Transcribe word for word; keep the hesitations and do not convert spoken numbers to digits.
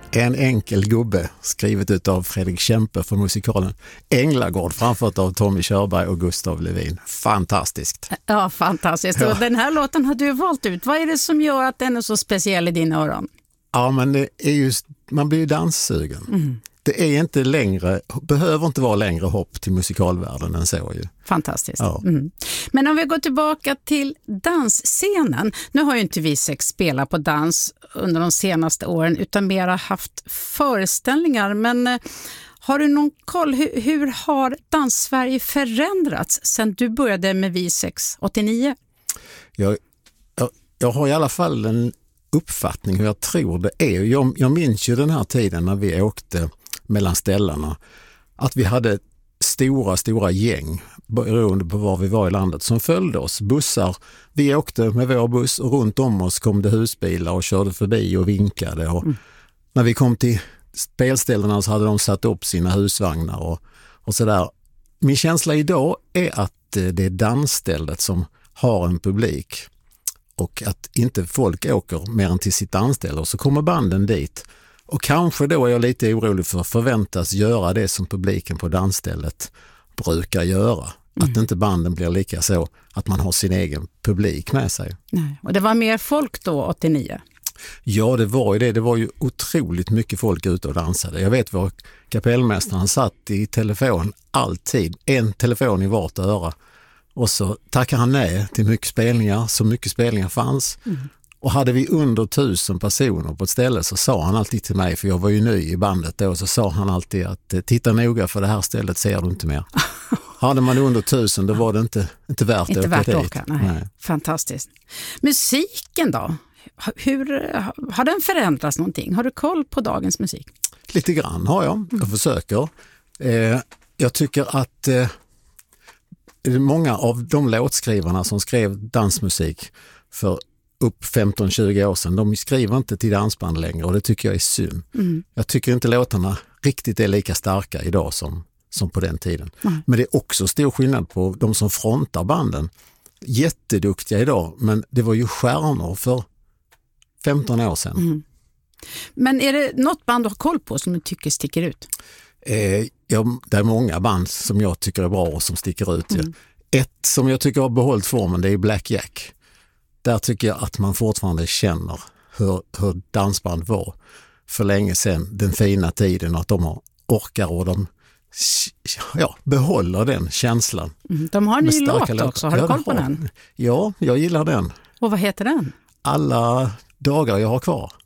En enkel gubbe, skrivet ut av Fredrik Kempe för musikalen Änglagård, framfört av Tommy Körberg och Gustav Levin. Fantastiskt. Ja, fantastiskt. Ja. Och den här låten har du valt ut. Vad är det som gör att den är så speciell i dina öron? Ja, men det är just, man blir ju danssugen. Mm. Det är inte längre, behöver inte vara längre hopp till musikalvärlden än så ju. Fantastiskt. Ja. Mm. Men om vi går tillbaka till dansscenen. Nu har ju inte vi sex spelat på dans under de senaste åren utan mer haft föreställningar. Men eh, har du någon koll? Hur, hur har Dans-Sverige förändrats sedan du började med Vi sex åttionio? Jag, jag, jag har i alla fall en uppfattning hur jag tror det är. Jag, jag minns ju den här tiden när vi åkte mellan ställena att vi hade stora, stora gäng beroende på var vi var i landet som följde oss. Bussar, vi åkte med vår buss och runt om oss kom det husbilar och körde förbi och vinkade. Och mm. När vi kom till spelställena så hade de satt upp sina husvagnar och, och sådär. Min känsla idag är att det är dansstället som har en publik och att inte folk åker mer än till sitt dansställe och så kommer banden dit. Och kanske då är jag lite orolig för att förväntas göra det som publiken på dansstället brukar göra. Mm. Att inte banden blir lika så att man har sin egen publik med sig. Nej. Och det var mer folk då åttionio? Ja, det var ju det. Det var ju otroligt mycket folk ute och dansade. Jag vet vad kapellmästaren satt i telefon alltid. En telefon i vart öra. Och så tackade han nej till mycket spelningar. Så mycket spelningar fanns. Mm. Och hade vi under tusen personer på ett ställe så sa han alltid till mig, för jag var ju ny i bandet då, så sa han alltid att titta noga för det här stället ser du inte mer. Hade man under tusen då var det inte, inte värt inte att åka värt dit. Att åka, nej. Nej. Fantastiskt. Musiken då? Hur, har den förändrats någonting? Har du koll på dagens musik? Lite grann har jag. Jag mm. försöker. Eh, jag tycker att eh, många av de låtskrivarna som skrev dansmusik för upp femton tjugo år sedan, de skriver inte till dansband längre och det tycker jag är synd. Mm. Jag tycker inte låtarna riktigt är lika starka idag som, som på den tiden. Mm. Men det är också stor skillnad på de som frontar banden. Jätteduktiga idag, men det var ju stjärnor för femton år sedan. Mm. Men är det något band du har koll på som du tycker sticker ut? Eh, ja, det är många band som jag tycker är bra och som sticker ut. Mm. Ett som jag tycker har behållit formen, det är Black Jack. Där tycker jag att man fortfarande känner hur, hur dansband var för länge sedan, den fina tiden, och att de har orkar och de ja, behåller den känslan. Mm, de har en ny låt också, har du koll på den? Ja, jag gillar den. Och vad heter den? Alla dagar jag har kvar.